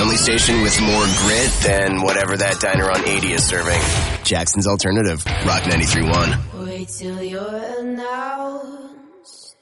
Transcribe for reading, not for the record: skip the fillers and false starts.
family station with more grit than whatever that diner on 80 is serving. Jackson's Alternative, Rock 93.1. Wait till you're announced.